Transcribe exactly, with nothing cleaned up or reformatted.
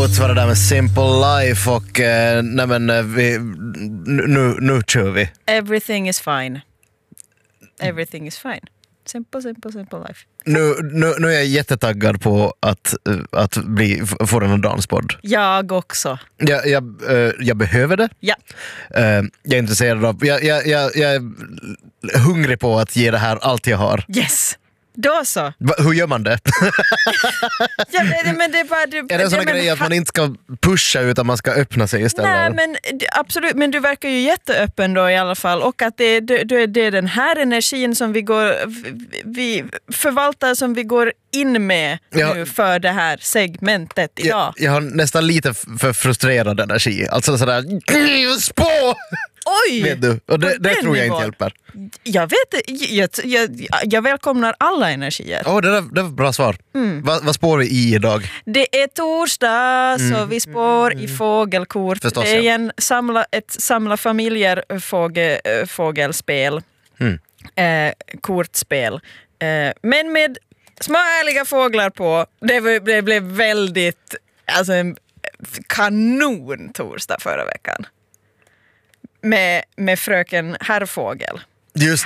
Roots var det där med Simple Life och eh, nej men, eh, vi, nu, nu kör vi. Everything is fine. Everything is fine. Simple, simple, simple life. Nu, nu, nu är jag jättetaggad på att, att bli, få den här danspodd. Jag också. Jag, jag, eh, jag behöver det. Ja. Eh, jag är intresserad av... Jag, jag, jag, jag är hungrig på att ge det här allt jag har. Yes. Då så. Va, hur gör man det? Ja, men, men det är bara... Det, är det en sån det, grej men, att man inte ska pusha utan man ska öppna sig istället? Nej, men absolut. Men du verkar ju jätteöppen då i alla fall. Och att det, det, det är den här energin som vi går... Vi förvaltar, som vi går in med ja. nu för det här segmentet idag. Jag, jag har nästan lite för frustrerad energi. Alltså sådär... Spå! Oj! Vet du? Och det, det tror jag inte hjälper. Jag vet jag, jag, jag välkomnar alla energier. Åh, oh, det, det var bra svar. Mm. Va, vad spår vi i idag? Det är torsdag, mm. så vi spår mm. i fågelkort. Förstås, det är ja. en samla, ett samla familjer fågel, fågelspel. Mm. Eh, kortspel. Eh, men med små härliga fåglar på. Det, det blev väldigt... Alltså en kanon torsdag förra veckan. Med, med fröken Herrfågel. Just